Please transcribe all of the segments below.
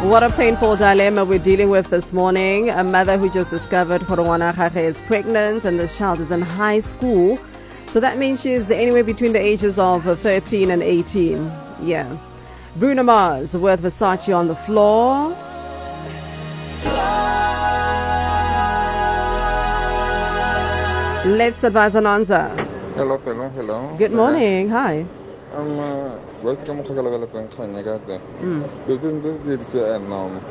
What a painful dilemma we're dealing with this morning. A mother who just discovered ngwana gagwe is pregnant and this child is in high school. So that means she's anywhere between the ages of 13 and 18. Yeah. Bruno Mars with Versace on the floor. Let's advise Ananza. Hello. Good morning. Hi. Welcome to the Kanyagate. Within this and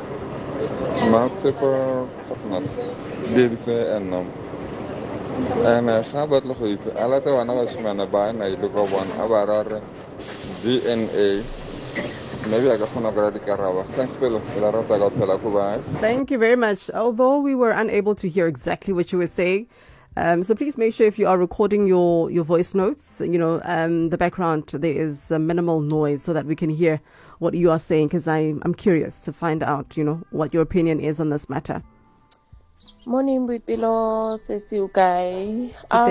multiple partners. This and and I have a look at a lot of another man by and I look at one about DNA. Maybe I got one of the Carava. Thanks, Bill. Thank you very much. Although we were unable to hear exactly what you were saying, so please make sure if you are recording your voice notes, the background, there is a minimal noise so that we can hear what you are saying, because I'm curious to find out, what your opinion is on this matter. Morning, Bipilo, Sesi Ukai.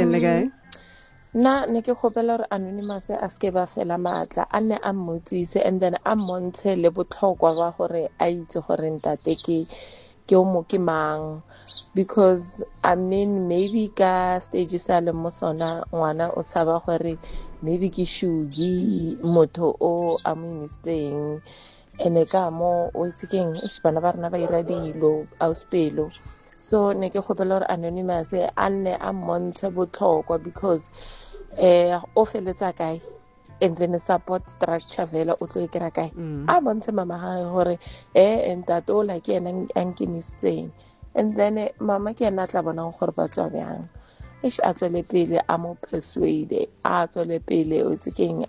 Na neke khopela re anonymous a ske ba fela matla a ne a mmotsise and then a montshe le botlhokwa ba gore a itse gore ntate ke o mo ke mang, because I mean maybe ka stage sa le mo sona ngwana o tshaba gore maybe ke shugi motho o a mo misteng ene ka mo o itsekeng bana ba rena ba ira dilo auspelo. So ne ke khopela re anonymous a ne a montshe botlhokwa because o feletsa kae and then support structure vela o tlo e kra kae a bontshe mama ha gore ntate o la ke ena ankemisitseng and then mama ke ena tla bona gore ba tswa byang a tswele pele a mo persuade a tswele pele o tsekeng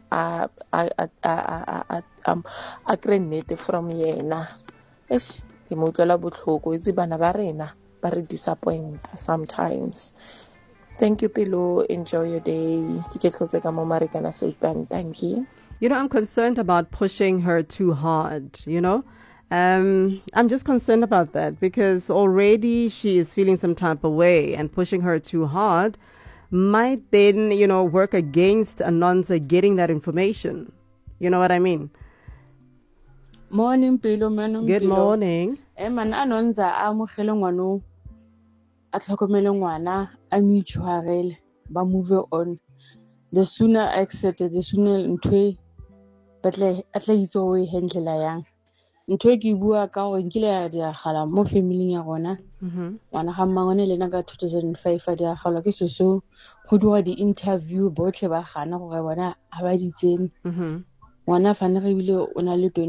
a krenete from yena ke mo tlola botlhoko itse bana ba rena ba re disappoint sometimes. Thank you, Pilo. Enjoy your day. Thank you. I'm concerned about pushing her too hard, I'm just concerned about that because already she is feeling some type of way, and pushing her too hard might then, work against Ananza getting that information. You know what I mean? Morning, Pilo. Good morning. Man, Ananza amogele ngwana a tlhokomele ngwana a mutuarele ba move on. The sooner I accept it, the sooner ntwe batle atla itse o e handle yang. Ntwe ke bua ka gore nkile ya dia gala mo family ya gona. Ngwana ga mangone le na ka 2005 a dia gala ke so go dira di interview botlhe ba gana gore bona ha ba ditsene. Ngwana fa ne re bile o na le